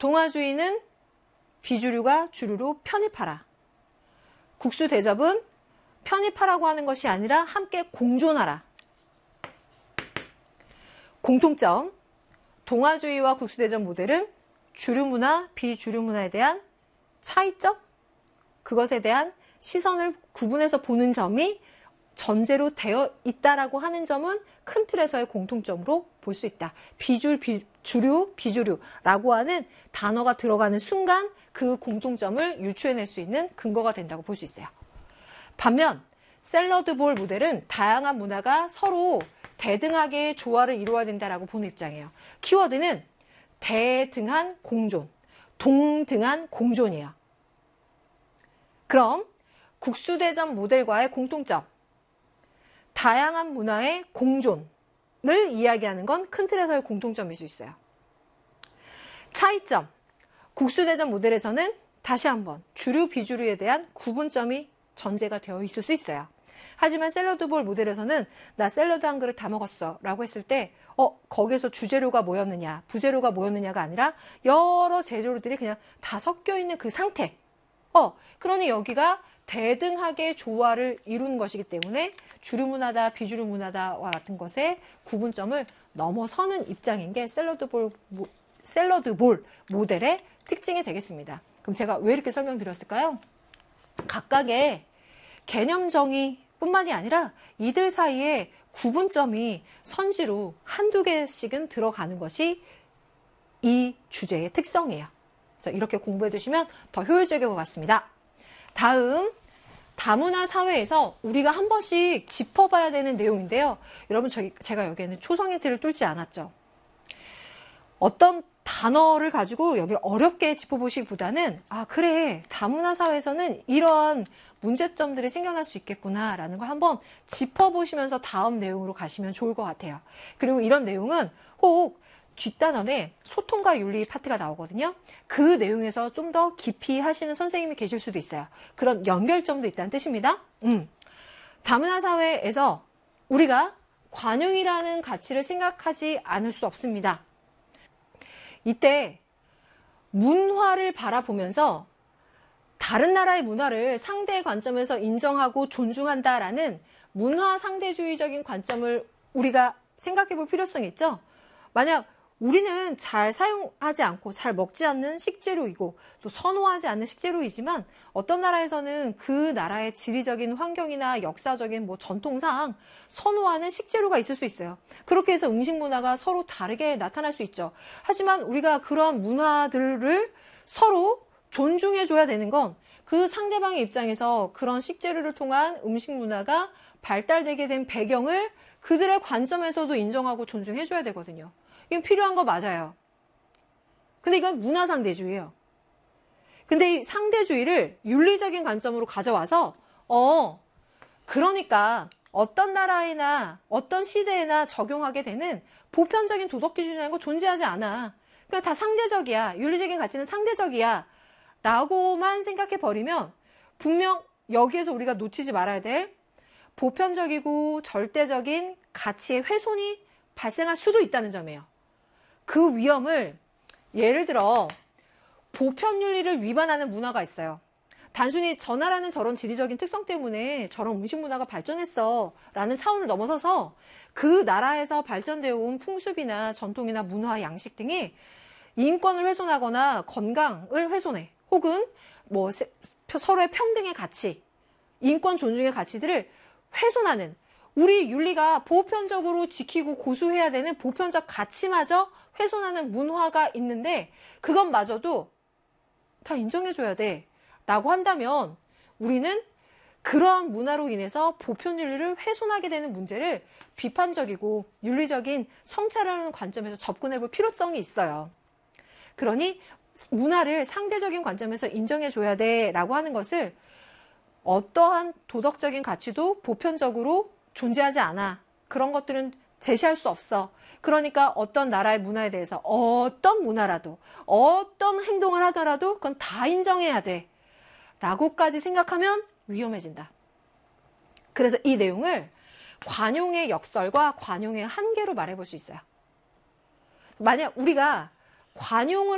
동아주의는 비주류가 주류로 편입하라. 국수대접은 편입하라고 하는 것이 아니라 함께 공존하라. 공통점, 동아주의와 국수대접 모델은 주류문화, 비주류문화에 대한 차이점, 그것에 대한 시선을 구분해서 보는 점이 전제로 되어 있다라고 하는 점은 큰 틀에서의 공통점으로 볼 수 있다. 주류, 비주류라고 하는 단어가 들어가는 순간 그 공통점을 유추해낼 수 있는 근거가 된다고 볼 수 있어요. 반면 샐러드볼 모델은 다양한 문화가 서로 대등하게 조화를 이루어야 된다라고 보는 입장이에요. 키워드는 대등한 공존, 동등한 공존이에요. 그럼 국수대접 모델과의 공통점, 다양한 문화의 공존을 이야기하는 건 큰 틀에서의 공통점일 수 있어요. 차이점, 국수대접 모델에서는 다시 한번 주류, 비주류에 대한 구분점이 전제가 되어 있을 수 있어요. 하지만 샐러드볼 모델에서는 나 샐러드 한 그릇 다 먹었어 라고 했을 때 거기에서 주재료가 뭐였느냐, 부재료가 뭐였느냐가 아니라 여러 재료들이 그냥 다 섞여 있는 그 상태. 그러니 여기가 대등하게 조화를 이룬 것이기 때문에 주류 문화다, 비주류 문화다와 같은 것의 구분점을 넘어서는 입장인 게 샐러드볼 모델의 특징이 되겠습니다. 그럼 제가 왜 이렇게 설명드렸을까요? 각각의 개념 정의뿐만이 아니라 이들 사이에 구분점이 선지로 한두 개씩은 들어가는 것이 이 주제의 특성이에요. 그래서 이렇게 공부해 두시면 더 효율적일 것 같습니다. 다음, 다문화 사회에서 우리가 한 번씩 짚어봐야 되는 내용인데요. 여러분, 제가 여기에는 초성 힌트를 뚫지 않았죠. 어떤 단어를 가지고 여기를 어렵게 짚어보시기보다는 그래, 다문화 사회에서는 이러한 문제점들이 생겨날 수 있겠구나라는 걸 한번 짚어보시면서 다음 내용으로 가시면 좋을 것 같아요. 그리고 이런 내용은 혹 뒷단원에 소통과 윤리 파트가 나오거든요. 그 내용에서 좀 더 깊이 하시는 선생님이 계실 수도 있어요. 그런 연결점도 있다는 뜻입니다. 다문화 사회에서 우리가 관용이라는 가치를 생각하지 않을 수 없습니다. 이때 문화를 바라보면서 다른 나라의 문화를 상대의 관점에서 인정하고 존중한다라는 문화 상대주의적인 관점을 우리가 생각해 볼 필요성이 있죠. 만약 우리는 잘 사용하지 않고 잘 먹지 않는 식재료이고 또 선호하지 않는 식재료이지만 어떤 나라에서는 그 나라의 지리적인 환경이나 역사적인 전통상 선호하는 식재료가 있을 수 있어요. 그렇게 해서 음식 문화가 서로 다르게 나타날 수 있죠. 하지만 우리가 그러한 문화들을 서로 존중해줘야 되는 건 그 상대방의 입장에서 그런 식재료를 통한 음식 문화가 발달되게 된 배경을 그들의 관점에서도 인정하고 존중해줘야 되거든요. 이건 필요한 거 맞아요. 근데 이건 문화상대주의예요. 근데 이 상대주의를 윤리적인 관점으로 가져와서 그러니까 어떤 나라에나 어떤 시대에나 적용하게 되는 보편적인 도덕 기준이라는 거 존재하지 않아. 그러니까 다 상대적이야. 윤리적인 가치는 상대적이야. 라고만 생각해 버리면 분명 여기에서 우리가 놓치지 말아야 될 보편적이고 절대적인 가치의 훼손이 발생할 수도 있다는 점이에요. 그 위험을 예를 들어 보편윤리를 위반하는 문화가 있어요. 단순히 저 나라는 저런 지리적인 특성 때문에 저런 음식 문화가 발전했어 라는 차원을 넘어서서 그 나라에서 발전되어 온 풍습이나 전통이나 문화, 양식 등이 인권을 훼손하거나 건강을 훼손해. 혹은 서로의 평등의 가치, 인권 존중의 가치들을 훼손하는 우리 윤리가 보편적으로 지키고 고수해야 되는 보편적 가치마저 훼손하는 문화가 있는데 그것마저도 다 인정해줘야 돼 라고 한다면 우리는 그러한 문화로 인해서 보편윤리를 훼손하게 되는 문제를 비판적이고 윤리적인 성찰하는 관점에서 접근해 볼 필요성이 있어요. 그러니 문화를 상대적인 관점에서 인정해줘야 돼 라고 하는 것을 어떠한 도덕적인 가치도 보편적으로 존재하지 않아. 그런 것들은 제시할 수 없어. 그러니까 어떤 나라의 문화에 대해서 어떤 문화라도 어떤 행동을 하더라도 그건 다 인정해야 돼 라고까지 생각하면 위험해진다. 그래서 이 내용을 관용의 역설과 관용의 한계로 말해볼 수 있어요. 만약 우리가 관용을